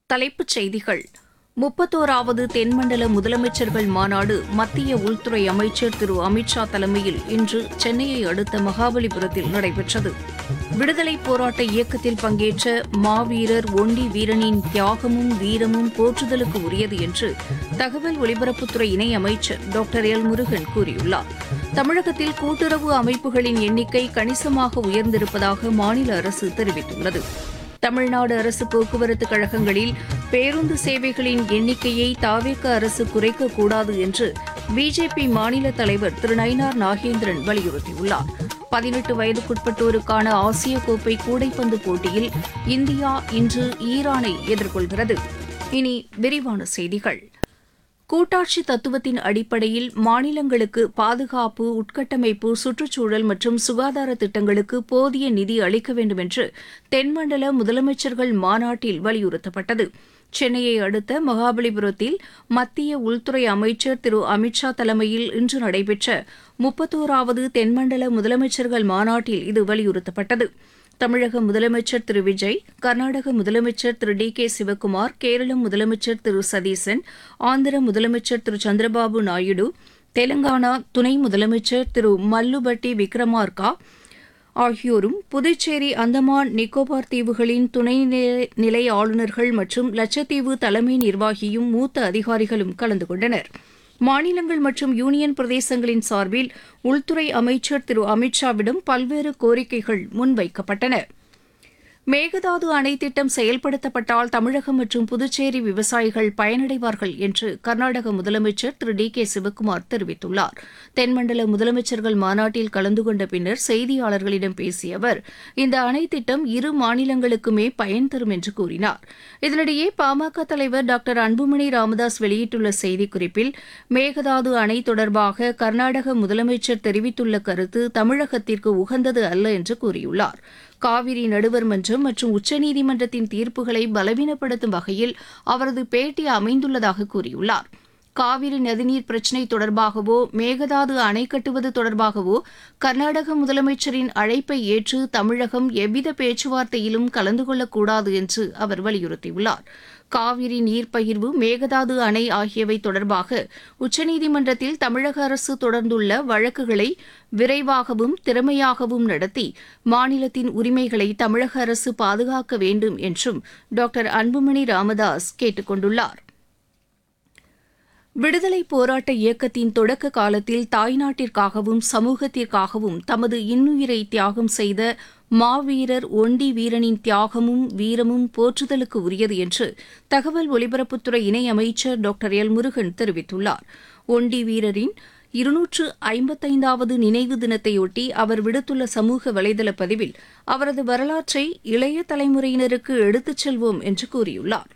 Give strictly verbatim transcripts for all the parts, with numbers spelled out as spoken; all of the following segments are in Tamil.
தலைப்புச் செய்திகள். முப்பத்தோராவது தென்மண்டல முதலமைச்சர்கள் மாநாடு மத்திய உள்துறை அமைச்சர் திரு அமித் ஷா தலைமையில் இன்று சென்னையை அடுத்த மகாபலிபுரத்தில் நடைபெற்றது. விடுதலைப் போராட்ட இயக்கத்தில் பங்கேற்ற மாவீரர் ஒண்டி வீரனின் தியாகமும் வீரமும் போற்றுதலுக்கு உரியது என்று தகவல் ஒலிபரப்புத்துறை இணையமைச்சர் டாக்டர் எல் முருகன் கூறியுள்ளார். தமிழகத்தில் கூட்டுறவு அமைப்புகளின் எண்ணிக்கை கணிசமாக உயர்ந்திருப்பதாக மாநில அரசு தெரிவித்துள்ளது. தமிழ்நாடு அரசு போக்குவரத்து கழகங்களில் பேருந்து சேவைகளின் எண்ணிக்கையை தாவேக அரசு குறைக்கக்கூடாது என்று பிஜேபி மாநில தலைவர் திரு நயினார் நாகேந்திரன் வலியுறுத்தியுள்ளார். பதினெட்டு வயதுக்குட்பட்டோருக்கான ஆசிய கோப்பை கூடைப்பந்து போட்டியில் இந்தியா இன்று ஈரானை எதிர்கொள்கிறது. இனி விரிவான செய்திகள். கூட்டாட்சி தத்துவத்தின் அடிப்படையில் மாநிலங்களுக்கு பாதுகாப்பு, உட்கட்டமைப்பு, சுற்றுச்சூழல் மற்றும் சுகாதார திட்டங்களுக்கு போதிய நிதி அளிக்க வேண்டும் என்று தென்மண்டல முதலமைச்சர்கள் மாநாட்டில் வலியுறுத்தப்பட்டது. சென்னையை அடுத்த மகாபலிபுரத்தில் மத்திய உள்துறை அமைச்சர் திரு அமித் ஷா தலைமையில் இன்று நடைபெற்ற முப்பத்தோராவது தென்மண்டல முதலமைச்சர்கள் மாநாட்டில் இது வலியுறுத்தப்பட்டது. தமிழக முதலமைச்சர் திரு விஜய், கர்நாடக முதலமைச்சர் திரு டி கே சிவக்குமார், கேரள முதலமைச்சர் திரு சதீசன், ஆந்திர முதலமைச்சர் திரு சந்திரபாபு நாயுடு, தெலங்கானா துணை முதலமைச்சர் திரு மல்லுபட்டி விக்ரமார்கா ஆகியோரும், புதுச்சேரி, அந்தமான் நிக்கோபார் தீவுகளின் துணைநிலை ஆளுநர்கள் மற்றும் லட்சத்தீவு தலைமை நிர்வாகியும் மூத்த அதிகாரிகளும் கலந்து கொண்டனர். மாநிலங்கள் மற்றும் யூனியன் பிரதேசங்களின் சார்பில் உள்துறை அமைச்சர் திரு அமித் ஷாவிடம் பல்வேறு கோரிக்கைகள் முன்வைக்கப்பட்டன. மேகதாது அணை திட்டம் செயல்படுத்தப்பட்டால் தமிழகம் மற்றும் புதுச்சேரி விவசாயிகள் பயனடைவார்கள் என்று கர்நாடக முதலமைச்சர் திரு டி கே சிவக்குமார் தெரிவித்துள்ளார். தென்மண்டல முதலமைச்சர்கள் மாநாட்டில் கலந்து கொண்ட பின்னர் செய்தியாளர்களிடம் பேசிய அவர், இந்த அணை திட்டம் இரு மாநிலங்களுக்குமே பயன் தரும் என்று கூறினார். இதனிடையே பாமக தலைவர் டாக்டர் அன்புமணி ராமதாஸ் வெளியிட்டுள்ள செய்திக்குறிப்பில், மேகதாது அணை தொடர்பாக கர்நாடக முதலமைச்சர் தெரிவித்துள்ள கருத்து தமிழகத்திற்கு உகந்தது அல்ல என்று கூறியுள்ளார். காவிரி நடுவர் மன்றம் மற்றும் உச்சநீதிமன்றத்தின் தீர்ப்புகளை பலவீனப்படுத்தும் வகையில் அவரது பேட்டி அமைந்துள்ளதாக கூறியுள்ளார். காவிரி நதிநீர் பிரச்சினை தொடர்பாகவோ மேகதாது அணை கட்டுவது தொடர்பாகவோ கர்நாடக முதலமைச்சரின் அழைப்பை ஏற்று தமிழகம் எவ்வித பேச்சுவார்த்தையிலும் கலந்து கொள்ளக்கூடாது என்று அவர் வலியுறுத்தியுள்ளார். காவிரி நீர் பகிர்வு, மேகதாது அணை ஆகியவை தொடர்பாக உச்சநீதிமன்றத்தில் தமிழக அரசு தொடர்ந்துள்ள வழக்குகளை விரைவாகவும் திறமையாகவும் நடத்தி மாநிலத்தின் உரிமைகளை தமிழக அரசு பாதுகாக்க வேண்டும் என்றும் டாக்டர் அன்புமணி ராமதாஸ் கேட்டுக் கொண்டுள்ளார். விடுதலைப் போராட்ட இயக்கத்தின் தொடக்க காலத்தில் தாய்நாட்டிற்காகவும் சமூகத்திற்காகவும் தமது இன்னுயிரை தியாகம் செய்த மாவீரர் ஒண்டி வீரனின் தியாகமும் வீரமும் போற்றுதலுக்கு உரியது என்று தகவல் ஒலிபரப்புத்துறை இணையமைச்சர் டாக்டர் எல் முருகன் தெரிவித்துள்ளார். ஒண்டி வீரரின் இருநூற்று ஐம்பத்தைந்தாவது நினைவு தினத்தையொட்டி அவர் விடுத்துள்ள சமூக வலைதள பதிவில், அவரது வரலாற்றை இளைய தலைமுறையினருக்கு எடுத்துச் செல்வோம் என்று கூறியுள்ளார்.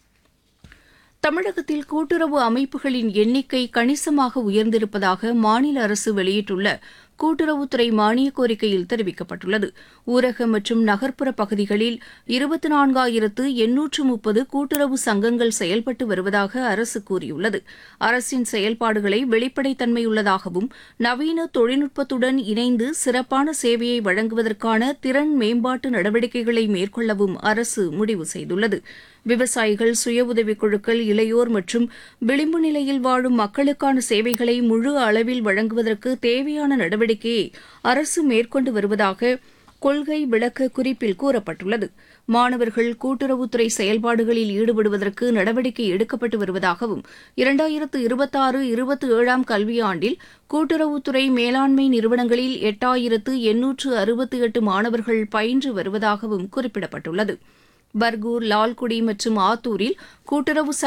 தமிழகத்தில் கூட்டுறவு அமைப்புகளின் எண்ணிக்கை கணிசமாக உயர்ந்திருப்பதாக மாநில அரசு வெளியிட்டுள்ள கூட்டுறவுத்துறை மானியக் கோரிக்கையில் தெரிவிக்கப்பட்டுள்ளது. ஊரக மற்றும் நகர்ப்புற பகுதிகளில் இருபத்தி நான்காயிரத்து எண்ணூற்று முப்பது கூட்டுறவு சங்கங்கள் செயல்பட்டு வருவதாக அரசு கூறியுள்ளது. அரசின் செயல்பாடுகளை வெளிப்படைத்தன்மையுள்ளதாகவும் நவீன தொழில்நுட்பத்துடன் இணைந்து சிறப்பான சேவையை வழங்குவதற்கான திறன் மேம்பாட்டு நடவடிக்கைகளை மேற்கொள்ளவும் அரசு முடிவு செய்துள்ளது. விவசாயிகள், சுய உதவிக் குழுக்கள், இளையோர் மற்றும் விளிம்பு நிலையில் வாழும் மக்களுக்கான சேவைகளை முழு அளவில் வழங்குவதற்கு தேவையான நடவடிக்கையை அரசு மேற்கொண்டு வருவதாக கொள்கை விளக்க குறிப்பில் கூறப்பட்டுள்ளது. மாணவர்கள் கூட்டுறவுத்துறை செயல்பாடுகளில் ஈடுபடுவதற்கு நடவடிக்கை எடுக்கப்பட்டு வருவதாகவும், இரண்டாயிரத்து இருபத்தாறு இருபத்தி ஏழாம் கல்வியாண்டில் கூட்டுறவுத்துறை மேலாண்மை நிறுவனங்களில் எட்டாயிரத்து எண்ணூற்று அறுபத்தி எட்டு மாணவர்கள் பயின்று வருவதாகவும் குறிப்பிடப்பட்டுள்ளது. பர்கூர், லால்குடி மற்றும் ஆத்தூரில் கூட்டுறவு